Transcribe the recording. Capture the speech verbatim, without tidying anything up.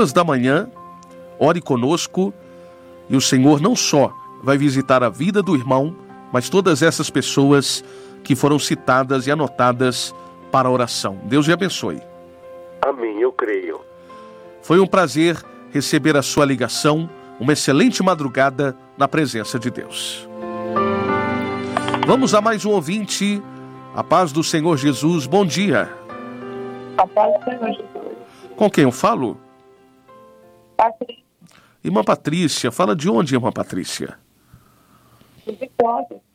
duas da manhã. Ore conosco e o Senhor não só vai visitar a vida do irmão, mas todas essas pessoas que foram citadas e anotadas para a oração. Deus lhe abençoe. Amém, eu creio. Foi um prazer receber a sua ligação. Uma excelente madrugada na presença de Deus. Vamos a mais um ouvinte. A paz do Senhor Jesus, bom dia. A paz do Senhor Jesus. Com quem eu falo? Patrícia. Irmã Patrícia, fala de onde, irmã Patrícia? De Vitória.